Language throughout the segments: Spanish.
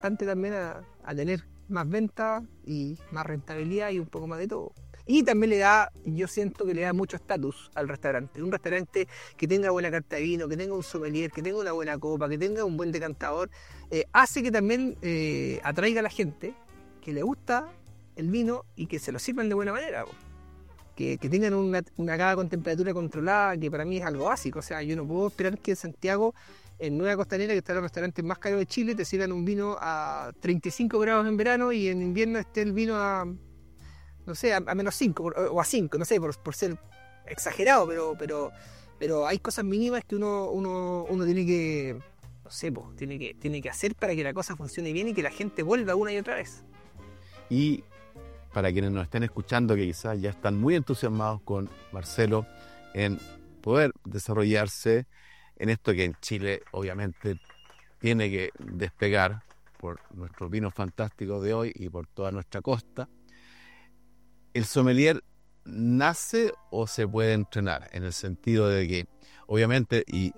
bastante también a tener más ventas y más rentabilidad y un poco más de todo. Y también yo siento que le da mucho estatus al restaurante. Un restaurante que tenga buena carta de vino, que tenga un sommelier, que tenga una buena copa, que tenga un buen decantador, hace que también atraiga a la gente que le gusta el vino y que se lo sirvan de buena manera. Que tengan una cava con temperatura controlada, que para mí es algo básico. O sea, yo no puedo esperar que en Santiago, en Nueva Costanera, que está en los restaurantes más caros de Chile, te sirvan un vino a 35 grados en verano y en invierno esté el vino a, no sé, a menos 5 o a 5, no sé, por ser exagerado, pero hay cosas mínimas que uno tiene que, no sé, tiene que hacer para que la cosa funcione bien y que la gente vuelva una y otra vez. Y para quienes nos estén escuchando, que quizás ya están muy entusiasmados con Marcelo en poder desarrollarse en esto que en Chile obviamente tiene que despegar por nuestros vinos fantásticos de hoy y por toda nuestra costa, ¿el sommelier nace o se puede entrenar? En el sentido de que, obviamente, y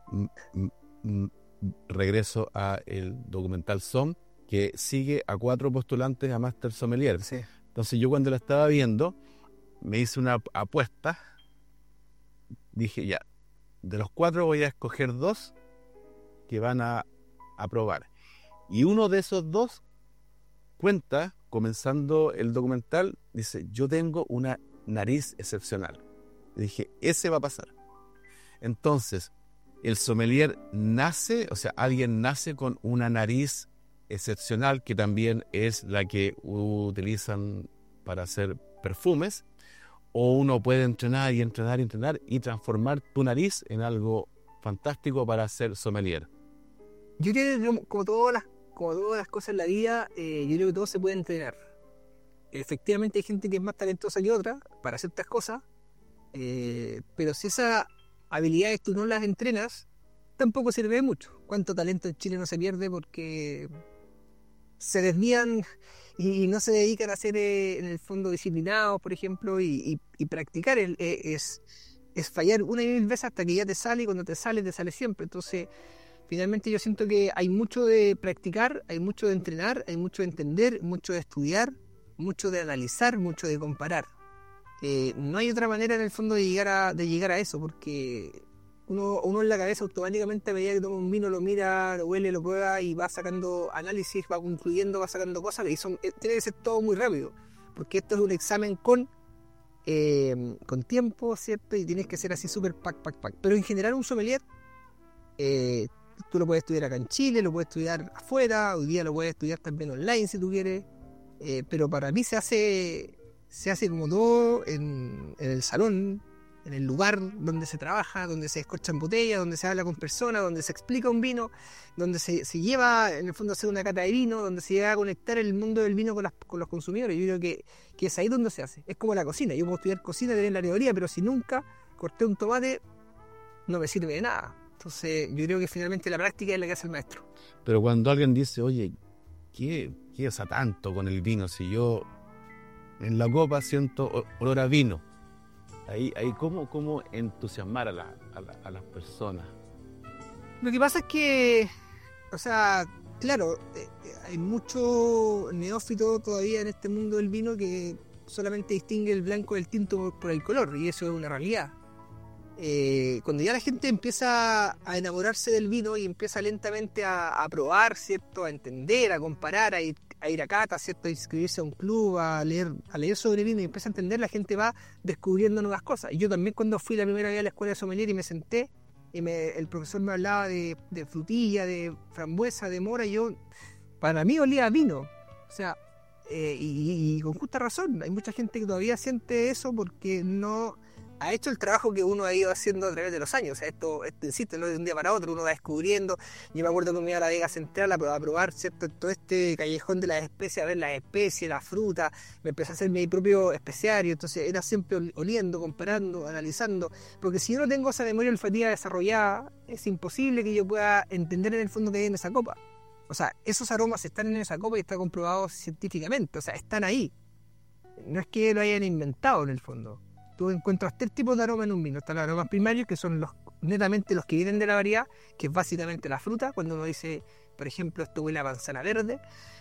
regreso a el documental SOM, que sigue a 4 postulantes a Master Sommelier. Sí. Entonces yo cuando la estaba viendo, me hice una apuesta, dije ya, de los 4 voy a escoger 2 que van a probar. Y uno de esos 2 cuenta, comenzando el documental, dice, yo tengo una nariz excepcional. Y dije, ese va a pasar. Entonces, el sommelier nace, o sea, alguien nace con una nariz excepcional, que también es la que utilizan para hacer perfumes, o uno puede entrenar y transformar tu nariz en algo fantástico para ser sommelier. Yo creo que como todas las cosas en la vida, yo creo que todo se puede entrenar. Efectivamente hay gente que es más talentosa que otra para ciertas cosas, pero si esas habilidades tú no las entrenas, tampoco sirve de mucho. ¿Cuánto talento en Chile no se pierde porque se desvían y no se dedican a ser en el fondo disciplinados, por ejemplo, y practicar? Es fallar una y mil veces hasta que ya te sale, y cuando te sale siempre. Entonces, finalmente yo siento que hay mucho de practicar, hay mucho de entrenar, hay mucho de entender, mucho de estudiar, mucho de analizar, mucho de comparar. No hay otra manera en el fondo de llegar a eso, porque uno en la cabeza automáticamente, a medida que toma un vino, lo mira, lo huele, lo prueba y va sacando análisis, va concluyendo, va sacando cosas, y tiene que ser todo muy rápido, porque esto es un examen con tiempo, ¿cierto? Y tienes que ser así súper pack. Pero en general un sommelier, tú lo puedes estudiar acá en Chile, lo puedes estudiar afuera, hoy día lo puedes estudiar también online si tú quieres, pero para mí se hace como todo en el salón, en el lugar donde se trabaja, donde se descorchan botellas, donde se habla con personas, donde se explica un vino, donde se lleva en el fondo a hacer una cata de vino, donde se llega a conectar el mundo del vino con los consumidores. Yo creo que es ahí donde se hace. Es como la cocina. Yo puedo estudiar cocina, tener la teoría, pero si nunca corté un tomate, no me sirve de nada. Entonces yo creo que finalmente la práctica es la que hace el maestro. Pero cuando alguien dice, oye, ¿qué pasa tanto con el vino? Si yo en la copa siento olor a vino. Ahí ¿cómo entusiasmar a las personas? Lo que pasa es que, o sea, claro, hay mucho neófito todavía en este mundo del vino que solamente distingue el blanco del tinto por el color, y eso es una realidad. Cuando ya la gente empieza a enamorarse del vino y empieza lentamente a probar, ¿cierto? A entender, a comparar, a ir a cata, ¿cierto? A inscribirse a un club, a leer sobre vino y empieza a entender, la gente va descubriendo nuevas cosas. Y yo también, cuando fui la primera vez a la escuela de sommelier y me senté, y el profesor me hablaba de frutilla, de frambuesa, de mora, y para mí olía a vino. O sea, y con justa razón, hay mucha gente que todavía siente eso porque no ha hecho el trabajo que uno ha ido haciendo a través de los años. O sea, esto existe, no de un día para otro, uno va descubriendo. Yo me acuerdo que me iba a la Vega Central a probar, ¿cierto? Todo este callejón de las especies, a ver las especies, la fruta. Me empecé a hacer mi propio especiario, entonces era siempre oliendo, comparando, analizando, porque si yo no tengo esa memoria olfativa desarrollada, es imposible que yo pueda entender en el fondo que hay en esa copa. O sea, esos aromas están en esa copa y está comprobado científicamente, o sea, están ahí. No es que lo hayan inventado en el fondo. Tú encuentras 3 tipos de aromas en un vino. Están los aromas primarios, que son netamente los que vienen de la variedad, que es básicamente la fruta. Cuando uno dice, Por ejemplo, esto huele a manzana verde